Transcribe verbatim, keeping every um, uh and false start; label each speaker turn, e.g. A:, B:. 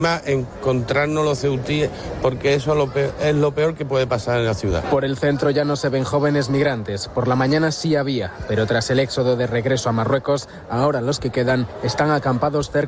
A: encontrarnos los ceutíes, porque eso es lo, peor, es lo peor que puede pasar en la ciudad.
B: Por el centro ya no se ven jóvenes migrantes. Por la mañana sí había, pero tras el éxodo de regreso a Marruecos, ahora los que quedan están acampados cerca